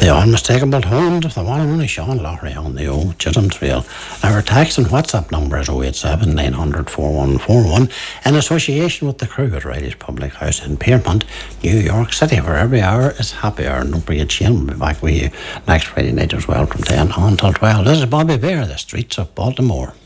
The unmistakable tones of the one and only Sean Lowry on the old Chisholm Trail. Our text and WhatsApp number is 087 900 4141 in association with the crew at Riley's Public House in Piermont, New York City, where every hour is happy hour. Don't forget, Shane will be back with you next Friday night as well from 10 until 12. This is Bobby Bear, the streets of Baltimore.